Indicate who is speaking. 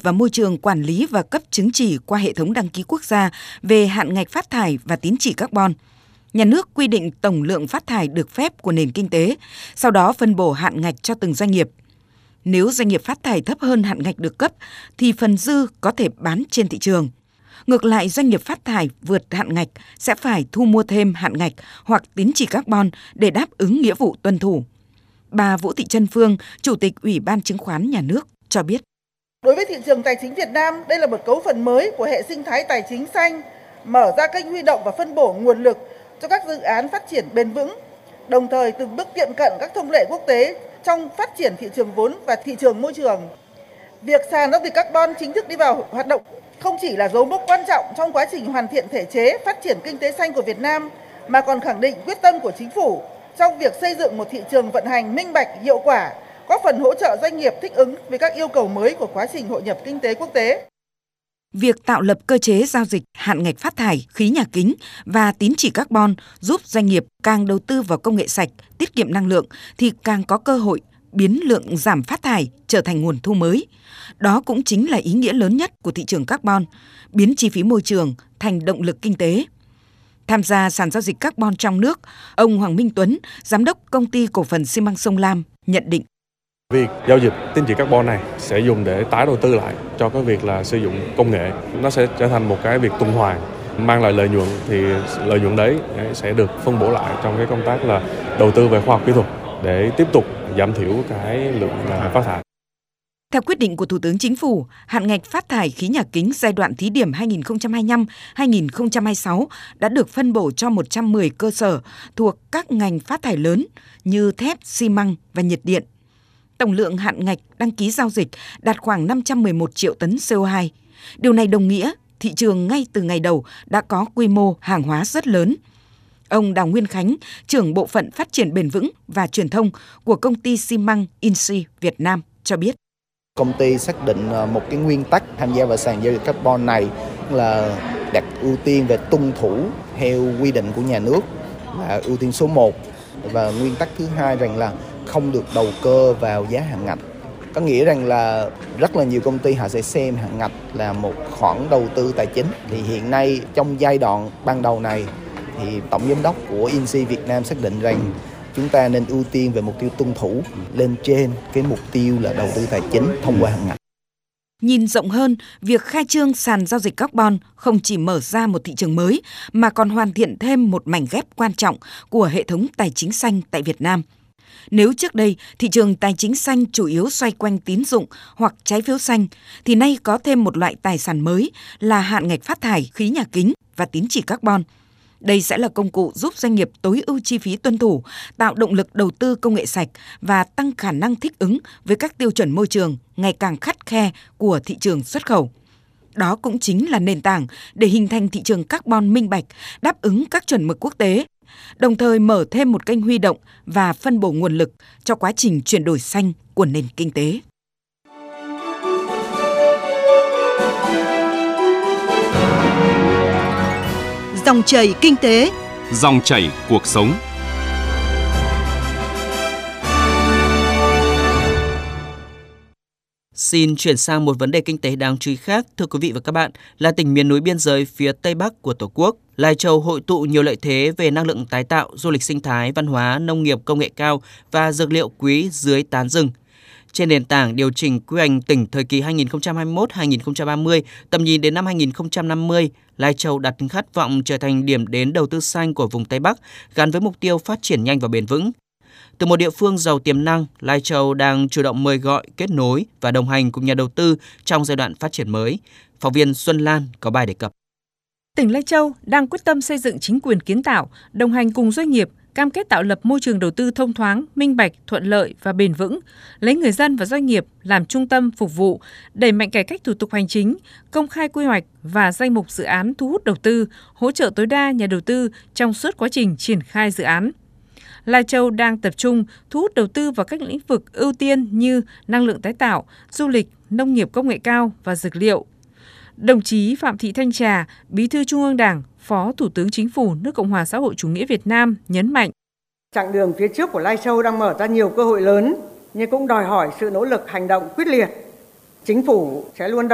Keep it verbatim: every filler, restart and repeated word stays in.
Speaker 1: và Môi trường quản lý và cấp chứng chỉ qua hệ thống đăng ký quốc gia về hạn ngạch phát thải và tín chỉ carbon. Nhà nước quy định tổng lượng phát thải được phép của nền kinh tế, sau đó phân bổ hạn ngạch cho từng doanh nghiệp. Nếu doanh nghiệp phát thải thấp hơn hạn ngạch được cấp, thì phần dư có thể bán trên thị trường. Ngược lại, doanh nghiệp phát thải vượt hạn ngạch sẽ phải thu mua thêm hạn ngạch hoặc tín chỉ carbon để đáp ứng nghĩa vụ tuân thủ. Bà Vũ Thị Trân Phương, Chủ tịch Ủy ban Chứng khoán Nhà nước cho biết.
Speaker 2: Đối với thị trường tài chính Việt Nam, đây là một cấu phần mới của hệ sinh thái tài chính xanh, mở ra kênh huy động và phân bổ nguồn lực cho các dự án phát triển bền vững, đồng thời từng bước tiệm cận các thông lệ quốc tế trong phát triển thị trường vốn và thị trường môi trường. Việc sàn giao dịch carbon chính thức đi vào hoạt động không chỉ là dấu mốc quan trọng trong quá trình hoàn thiện thể chế phát triển kinh tế xanh của Việt Nam, mà còn khẳng định quyết tâm của chính phủ trong việc xây dựng một thị trường vận hành minh bạch, hiệu quả, góp phần hỗ trợ doanh nghiệp thích ứng với các yêu cầu mới của quá trình hội nhập kinh tế quốc tế.
Speaker 1: Việc tạo lập cơ chế giao dịch hạn ngạch phát thải, khí nhà kính và tín chỉ carbon giúp doanh nghiệp càng đầu tư vào công nghệ sạch, tiết kiệm năng lượng thì càng có cơ hội biến lượng giảm phát thải trở thành nguồn thu mới. Đó cũng chính là ý nghĩa lớn nhất của thị trường carbon, biến chi phí môi trường thành động lực kinh tế. Tham gia sàn giao dịch carbon trong nước, ông Hoàng Minh Tuấn, Giám đốc Công ty Cổ phần xi măng Sông Lam, nhận định.
Speaker 3: Việc giao dịch tín chỉ carbon này sẽ dùng để tái đầu tư lại cho cái việc là sử dụng công nghệ. Nó sẽ trở thành một cái việc tuần hoàn, mang lại lợi nhuận thì lợi nhuận đấy sẽ được phân bổ lại trong cái công tác là đầu tư về khoa học kỹ thuật để tiếp tục giảm thiểu cái lượng phát thải.
Speaker 1: Theo quyết định của Thủ tướng Chính phủ, hạn ngạch phát thải khí nhà kính giai đoạn thí điểm hai nghìn không trăm hai mươi lăm đến hai nghìn không trăm hai mươi sáu đã được phân bổ cho một trăm mười cơ sở thuộc các ngành phát thải lớn như thép, xi măng và nhiệt điện. Tổng lượng hạn ngạch đăng ký giao dịch đạt khoảng năm trăm mười một triệu tấn xê o hai. Điều này đồng nghĩa thị trường ngay từ ngày đầu đã có quy mô hàng hóa rất lớn. Ông Đào Nguyên Khánh, trưởng bộ phận phát triển bền vững và truyền thông của công ty xi măng Insi Việt Nam cho biết.
Speaker 4: Công ty xác định một cái nguyên tắc tham gia vào sàn giao dịch carbon này là đặt ưu tiên về tuân thủ theo quy định của nhà nước là ưu tiên số một, và nguyên tắc thứ hai rằng là không được đầu cơ vào giá hạn ngạch. Có nghĩa rằng là rất là nhiều công ty họ sẽ xem hạn ngạch là một khoản đầu tư tài chính. Thì hiện nay trong giai đoạn ban đầu này thì tổng giám đốc của Insi Việt Nam xác định rằng chúng ta nên ưu tiên về mục tiêu tuân thủ lên trên cái mục tiêu là đầu tư tài chính thông qua hạn ngạch.
Speaker 1: Nhìn rộng hơn, việc khai trương sàn giao dịch carbon không chỉ mở ra một thị trường mới mà còn hoàn thiện thêm một mảnh ghép quan trọng của hệ thống tài chính xanh tại Việt Nam. Nếu trước đây thị trường tài chính xanh chủ yếu xoay quanh tín dụng hoặc trái phiếu xanh, thì nay có thêm một loại tài sản mới là hạn ngạch phát thải khí nhà kính và tín chỉ carbon. Đây sẽ là công cụ giúp doanh nghiệp tối ưu chi phí tuân thủ, tạo động lực đầu tư công nghệ sạch và tăng khả năng thích ứng với các tiêu chuẩn môi trường ngày càng khắt khe của thị trường xuất khẩu. Đó cũng chính là nền tảng để hình thành thị trường carbon minh bạch, đáp ứng các chuẩn mực quốc tế, đồng thời mở thêm một kênh huy động và phân bổ nguồn lực cho quá trình chuyển đổi xanh của nền kinh tế.
Speaker 5: Dòng chảy kinh tế,
Speaker 6: dòng chảy cuộc sống.
Speaker 7: Xin chuyển sang một vấn đề kinh tế đáng chú ý khác. Thưa quý vị và các bạn, là tỉnh miền núi biên giới phía Tây Bắc của Tổ quốc, Lai Châu hội tụ nhiều lợi thế về năng lượng tái tạo, du lịch sinh thái, văn hóa, nông nghiệp công nghệ cao và dược liệu quý dưới tán rừng. Trên nền tảng điều chỉnh quy hoạch tỉnh thời kỳ hai nghìn không trăm hai mươi mốt đến hai nghìn không trăm ba mươi, tầm nhìn đến năm hai nghìn không trăm năm mươi, Lai Châu đặt khát vọng trở thành điểm đến đầu tư xanh của vùng Tây Bắc, gắn với mục tiêu phát triển nhanh và bền vững. Từ một địa phương giàu tiềm năng, Lai Châu đang chủ động mời gọi, kết nối và đồng hành cùng nhà đầu tư trong giai đoạn phát triển mới. Phóng viên Xuân Lan có bài đề cập.
Speaker 8: Tỉnh Lai Châu đang quyết tâm xây dựng chính quyền kiến tạo, đồng hành cùng doanh nghiệp, cam kết tạo lập môi trường đầu tư thông thoáng, minh bạch, thuận lợi và bền vững, lấy người dân và doanh nghiệp làm trung tâm phục vụ, đẩy mạnh cải cách thủ tục hành chính, công khai quy hoạch và danh mục dự án thu hút đầu tư, hỗ trợ tối đa nhà đầu tư trong suốt quá trình triển khai dự án. Lai Châu đang tập trung thu hút đầu tư vào các lĩnh vực ưu tiên như năng lượng tái tạo, du lịch, nông nghiệp công nghệ cao và dược liệu. Đồng chí Phạm Thị Thanh Trà, Bí thư Trung ương Đảng, Phó Thủ tướng Chính phủ nước Cộng hòa xã hội chủ nghĩa Việt Nam nhấn mạnh.
Speaker 9: Chặng đường phía trước của Lai Châu đang mở ra nhiều cơ hội lớn, nhưng cũng đòi hỏi sự nỗ lực hành động quyết liệt. Chính phủ sẽ luôn